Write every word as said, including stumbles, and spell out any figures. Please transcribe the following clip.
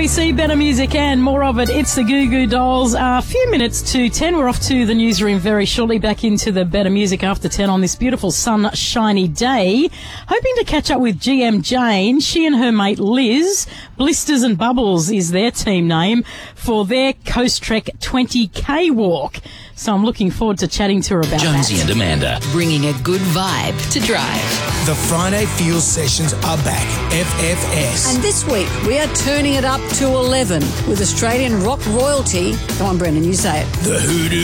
B C, better music and more of it. It's the Goo Goo Dolls. A few minutes to ten. We're off to the newsroom very shortly, back into the better music after ten on this beautiful sunshiny day. Hoping to catch up with G M Jane. She and her mate Liz, Blisters and Bubbles is their team name, for their Coast Trek twenty K walk. So I'm looking forward to chatting to her about Jonesy that. and Amanda. Bringing a good vibe to drive. The Friday Feel Sessions are back. F F S. And this week, we are turning it up to eleven with Australian rock royalty. Come on, Brendan, you say it. The Hoodoo